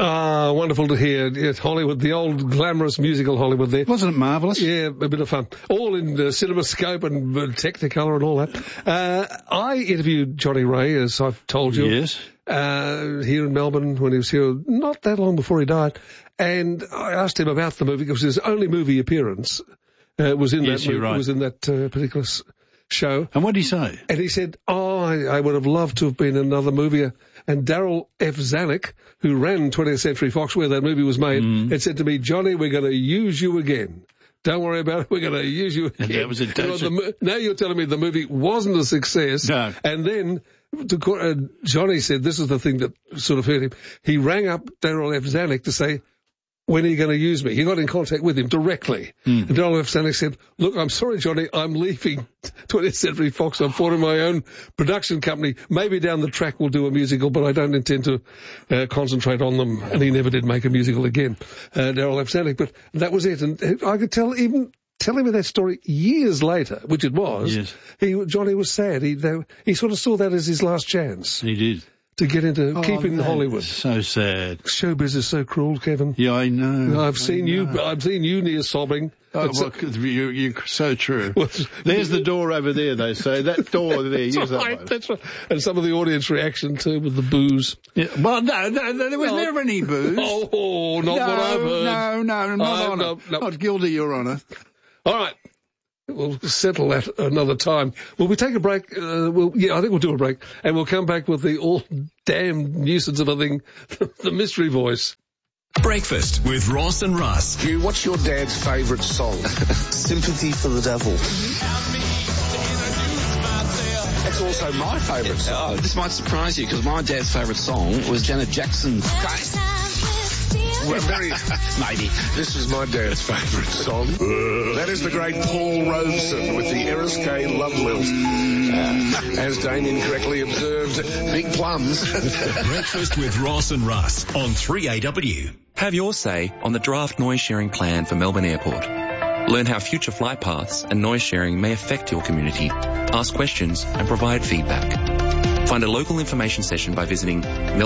Wonderful to hear. Yes, Hollywood, the old glamorous musical Hollywood there. Wasn't it marvellous? Yeah, a bit of fun. All in CinemaScope and Technicolor and all that. I interviewed Johnny Ray, as I've told you. Yes. Here in Melbourne when he was here, not that long before he died. And I asked him about the movie because his only movie appearance was in that movie, right. was in that particular show. And what did he say? And he said, I would have loved to have been in another movie. And Daryl F. Zanuck, who ran 20th Century Fox, where that movie was made, had said to me, Johnny, we're going to use you again. Don't worry about it. We're going to use you again. And that was a now you're telling me the movie wasn't a success. No. And then Johnny said, this is the thing that sort of hurt him. He rang up Daryl F. Zanuck to say, when are you going to use me? He got in contact with him directly. And Daryl F. Zanuck said, look, I'm sorry, Johnny, I'm leaving 20th Century Fox. I'm forming my own production company. Maybe down the track we'll do a musical, but I don't intend to concentrate on them. And he never did make a musical again, Daryl F. Zanuck. But that was it. And I could tell, even telling me that story years later, which it was, yes. Johnny was sad. He sort of saw that as his last chance. He did. To get into keeping Hollywood. So sad. Showbiz is so cruel, Kevin. Yeah, I know. I've seen you near sobbing. Oh, you're so true. There's the door over there, they say. That door there. Use that one. That's right. And some of the audience reaction too with the booze. Yeah. Well, no, there was never any booze. Oh, not what I've heard. No, not guilty, Your Honour. All right. We'll settle that another time. Will we take a break? I think we'll do a break. And we'll come back with the all-damn nuisance of a thing, the mystery voice. Breakfast with Ross and Russ. What's your dad's favourite song? Sympathy for the Devil. That's also my favourite song. This might surprise you because my dad's favourite song was Janet Jackson's. Well, maybe. This is my dad's favourite song. That is the great Paul Robeson with the Eriskay Love Lilt. As Damien correctly observed, big plums. Breakfast with Ross and Russ on 3AW. Have your say on the draft noise sharing plan for Melbourne Airport. Learn how future flight paths and noise sharing may affect your community. Ask questions and provide feedback. Find a local information session by visiting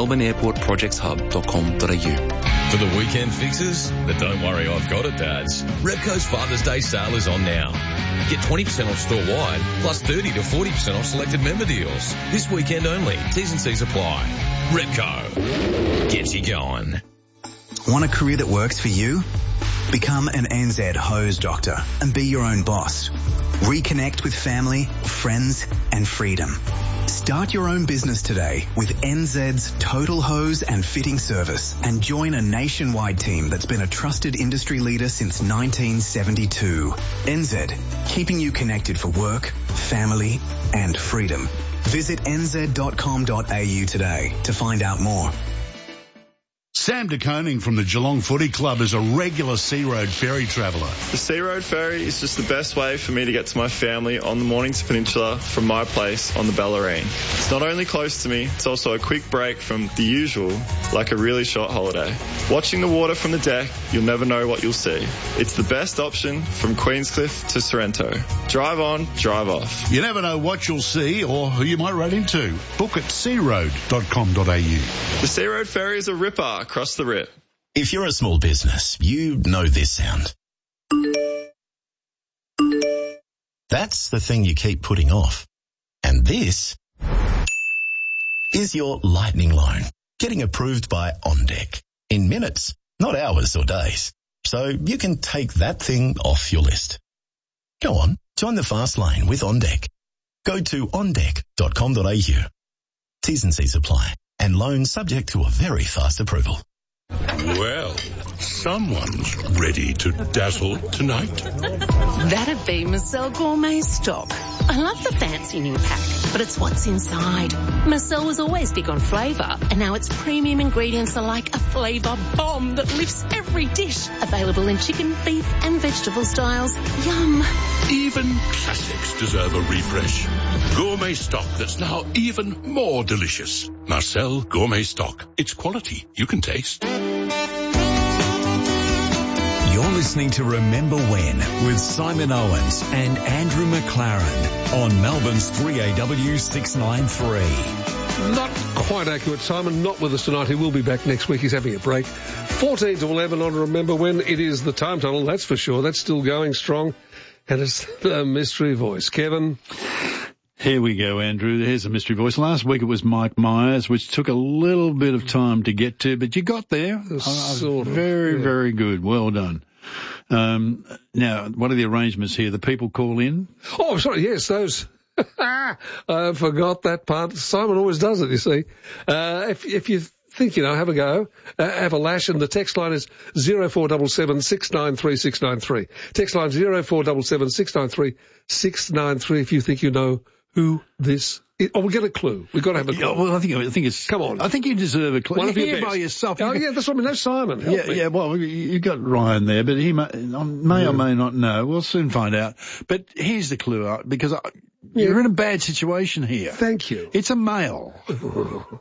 melbourneairportprojectshub.com.au. For the weekend fixes, but don't worry, I've got it, Dads. Repco's Father's Day sale is on now. Get 20% off store-wide, plus 30 to 40% off selected member deals. This weekend only. T's and C's apply. Repco. Gets you going. Want a career that works for you? Become an NZ hose doctor and be your own boss. Reconnect with family, friends, and freedom. Start your own business today with NZ's Total Hose and Fitting Service and join a nationwide team that's been a trusted industry leader since 1972. NZ, keeping you connected for work, family, and freedom. Visit nz.com.au today to find out more. Sam de Koning from the Geelong Footy Club is a regular Sea Road ferry traveller. The Sea Road ferry is just the best way for me to get to my family on the Mornington Peninsula from my place on the Bellarine. It's not only close to me, it's also a quick break from the usual, like a really short holiday. Watching the water from the deck, you'll never know what you'll see. It's the best option from Queenscliff to Sorrento. Drive on, drive off. You never know what you'll see or who you might run into. Book at searoad.com.au. The Sea Road ferry is a ripper across the rip. If you're a small business, you know this sound. That's the thing you keep putting off. And this is your lightning loan, getting approved by OnDeck in minutes, not hours or days. So you can take that thing off your list. Go on, join the fast lane with OnDeck. Go to ondeck.com.au. T's and C's apply. And loan subject to a very fast approval. Well, someone's ready to dazzle tonight. That'd be Marcel Gourmet Stock. I love the fancy new pack, but it's what's inside. Marcel was always big on flavour, and now its premium ingredients are like a flavour bomb that lifts every dish. Available in chicken, beef and vegetable styles. Yum. Even classics deserve a refresh. Gourmet Stock that's now even more delicious. Marcel Gourmet Stock. It's quality you can taste. You're listening to Remember When with Simon Owens and Andrew McLaren on Melbourne's 3AW 693. Not quite accurate. Simon, not with us tonight. He will be back next week. He's having a break. 14 to 11 on Remember When. It is the Time Tunnel, that's for sure. That's still going strong. And it's the mystery voice. Kevin? Here we go, Andrew. Here's a mystery voice. Last week it was Mike Myers, which took a little bit of time to get to, but you got there. Very good. Well done. Now, what are the arrangements here? The people call in? Oh, sorry. Yes, those. I forgot that part. Simon always does it, you see. If you think, have a go, have a lash, and the text line is 0477 693 693. Text line 0477 693 693 if you think you know who this is. Oh, we'll get a clue. We've got to have a clue. Well, I think it's... Come on. I think you deserve a clue. One of your by yourself. Oh, yeah, that's what I mean. No, Simon. Help me. Yeah, well, you got Ryan there, but he may or may not know. We'll soon find out. But here's the clue, because you're in a bad situation here. Thank you. It's a male.